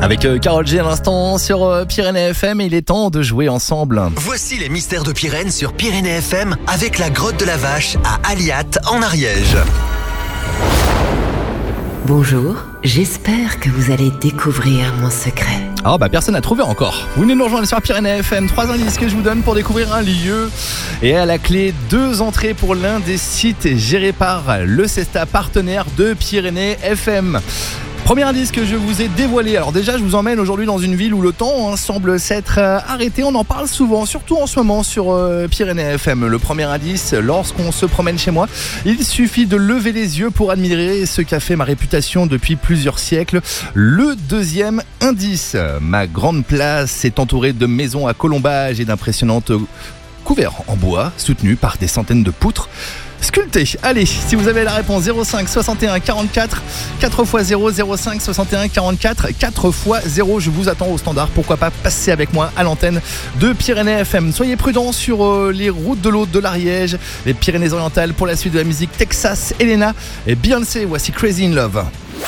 Avec Karol G à l'instant sur Pyrénées FM, il est temps de jouer ensemble. Voici les mystères de Pyrénées sur Pyrénées FM avec la grotte de la Vache à Aliat en Ariège. Bonjour, j'espère que vous allez découvrir mon secret. Ah personne n'a trouvé encore. Vous venez de nous rejoindre sur Pyrénées FM. 3 indices que je vous donne pour découvrir un lieu. Et à la clé, 2 entrées pour l'un des sites gérés par le CESTA, partenaire de Pyrénées FM. Premier indice que je vous ai dévoilé. Alors déjà, je vous emmène aujourd'hui dans une ville où le temps semble s'être arrêté. On en parle souvent, surtout en ce moment sur Pyrénées FM. Le premier indice, lorsqu'on se promène chez moi, il suffit de lever les yeux pour admirer ce qu'a fait ma réputation depuis plusieurs siècles. Le deuxième indice, ma grande place est entourée de maisons à colombages et d'impressionnantes couverts en bois, soutenus par des centaines de poutres sculpté. Allez, si vous avez la réponse, 05 61 44 4x0, 05 61 44 4x0, je vous attends au standard. Pourquoi pas passer avec moi à l'antenne de Pyrénées FM. Soyez prudents sur les routes de l'eau de l'Ariège, les Pyrénées-Orientales. Pour la suite de la musique, Texas, Elena et Beyoncé. Voici Crazy in Love.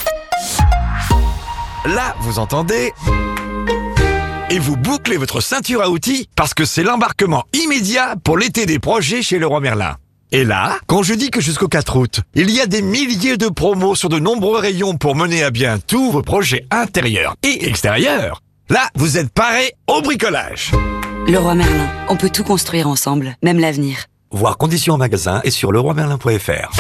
Là, vous entendez ? Et vous bouclez votre ceinture à outils parce que c'est l'embarquement immédiat pour l'été des projets chez Leroy Merlin. Et là, quand je dis que jusqu'au 4 août, il y a des milliers de promos sur de nombreux rayons pour mener à bien tous vos projets intérieurs et extérieurs, là, vous êtes parés au bricolage. Leroy Merlin, on peut tout construire ensemble, même l'avenir. Voir conditions en magasin et sur leroymerlin.fr.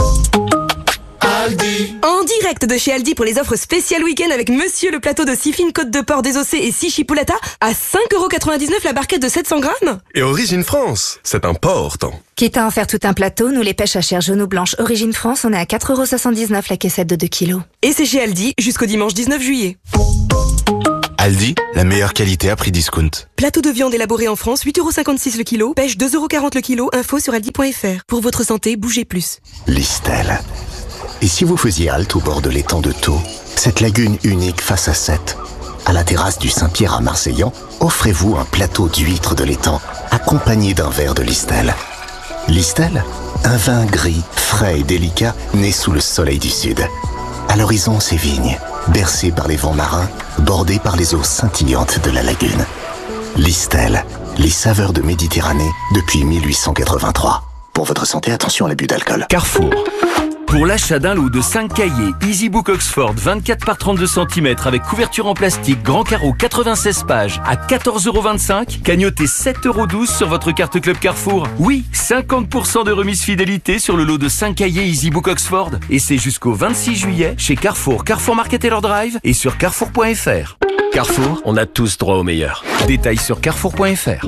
En direct de chez Aldi pour les offres spéciales week-end avec Monsieur le plateau de 6 fines côtes de porc désossées et 6 chipolata à 5,99€ la barquette de 700 grammes. Et Origine France, c'est important. Quitte à en faire tout un plateau, nous les pêches à chair jaune ou blanche Origine France, on est à 4,79€ la caissette de 2 kilos. Et c'est chez Aldi jusqu'au dimanche 19 juillet. Aldi, la meilleure qualité à prix discount. Plateau de viande élaboré en France, 8,56€ le kilo. Pêche 2,40€ le kilo. Info sur aldi.fr. Pour votre santé, bougez plus. Listel. Et si vous faisiez halte au bord de l'étang de Thau, cette lagune unique face à Sète, à la terrasse du Saint-Pierre à Marseillan, offrez-vous un plateau d'huîtres de l'étang, accompagné d'un verre de Listel. Listel, un vin gris, frais et délicat, né sous le soleil du sud. À l'horizon, ses vignes, bercées par les vents marins, bordées par les eaux scintillantes de la lagune. Listel, les saveurs de Méditerranée depuis 1883. Pour votre santé, attention à l'abus d'alcool. Carrefour. Pour l'achat d'un lot de 5 cahiers EasyBook Oxford 24 par 32 cm avec couverture en plastique grand carreau 96 pages à 14,25€, cagnotez 7,12€ sur votre carte Club Carrefour. Oui, 50% de remise fidélité sur le lot de 5 cahiers EasyBook Oxford. Et c'est jusqu'au 26 juillet chez Carrefour, Carrefour Market Taylor Drive et sur carrefour.fr. Carrefour, on a tous droit au meilleur. Détails sur carrefour.fr.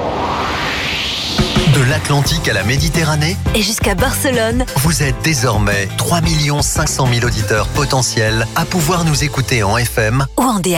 De l'Atlantique à la Méditerranée et jusqu'à Barcelone, vous êtes désormais 3 500 000 auditeurs potentiels à pouvoir nous écouter en FM ou en DAB+.